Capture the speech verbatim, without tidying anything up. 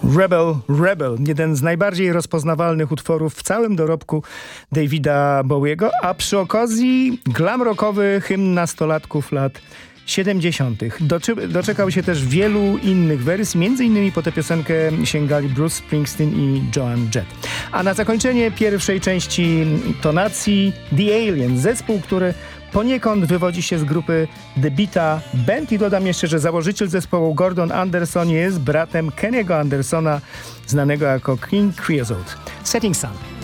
Rebel, Rebel, jeden z najbardziej rozpoznawalnych utworów w całym dorobku Davida Bowiego, a przy okazji glam rockowy hymn nastolatków lat siedemdziesiątych. Doczy- doczekał się też wielu innych wersji, między innymi po tę piosenkę sięgali Bruce Springsteen i Joan Jett. A na zakończenie pierwszej części tonacji The Alien, zespół, który poniekąd wywodzi się z grupy The Beta Band i dodam jeszcze, że założyciel zespołu Gordon Anderson jest bratem Kenny'ego Andersona, znanego jako King Creosote. Setting Sun.